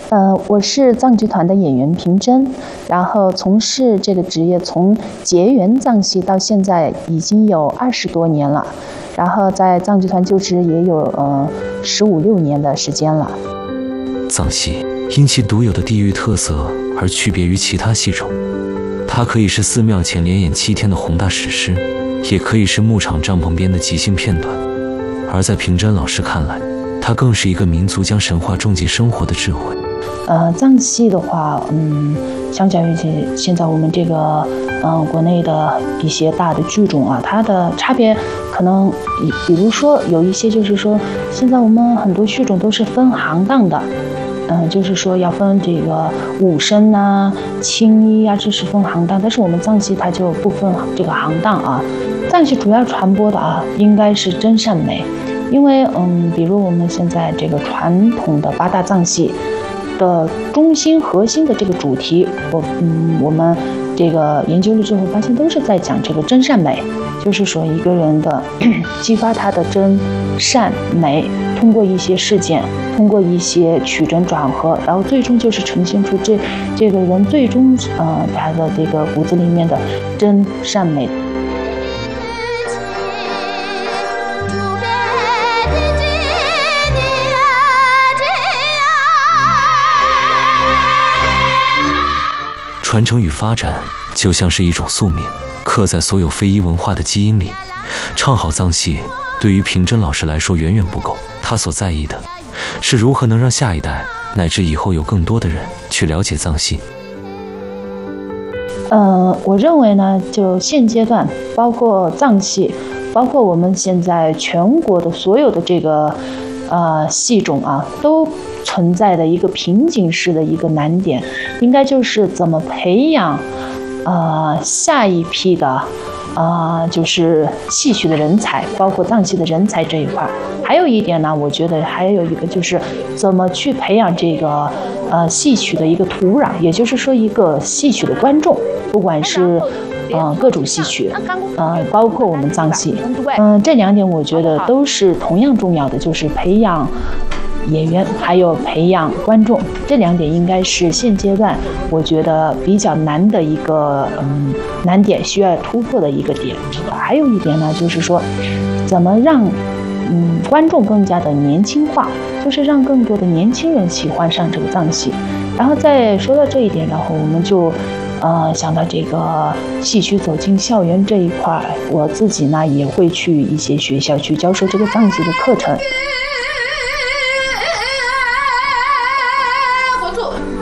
我是藏剧团的演员平真，然后从事这个职业从结缘藏戏到现在已经有20多年了，然后在藏剧团就职也有15、16年的时间了。 藏戏因其独有的地域特色而区别于其他戏种，它可以是寺庙前连演7天的宏大史诗，也可以是牧场帐篷边的即兴片段。而在平真老师看来，它更是一个民族将神话种进生活的智慧。 藏戏的话，相较于现在我们这个国内的一些大的剧种啊，它的差别可能比如说有一些就是说，现在我们很多剧种都是分行当的，就是说要分这个武生啊、青衣啊，这是分行当，但是我们藏戏它就不分这个行当啊。藏戏主要传播的啊，应该是真善美，因为比如我们现在这个传统的8大藏戏的中心核心的这个主题，我们这个研究了之后发现都是在讲这个真善美，就是说一个人的激发他的真善美，通过一些事件，通过一些曲折转合，然后最终就是呈现出这个人最终他的这个骨子里面的真善美。 传承与发展就像是一种宿命，刻在所有非遗文化的基因里。唱好藏戏对于平真老师来说远远不够，他所在意的是如何能让下一代乃至以后有更多的人去了解藏戏。 我认为呢，就现阶段，包括藏戏，包括我们现在全国的所有的这个戏种啊，都存在的一个瓶颈式的一个难点，应该就是怎么培养下一批的就是戏曲的人才，包括藏戏的人才这一块。还有一点呢，我觉得还有一个就是怎么去培养这个戏曲的一个土壤，也就是说一个戏曲的观众，不管是各种戏曲，包括我们藏戏，这2点我觉得都是同样重要的，就是培养演员还有培养观众，这2点应该是现阶段我觉得比较难的一个难点，需要突破的一个点。还有一点呢，就是说怎么让观众更加的年轻化，就是让更多的年轻人喜欢上这个藏戏。然后再说到这一点，然后我们就想到这个戏曲走进校园这一块，我自己呢也会去一些学校去教授这个藏戏的课程。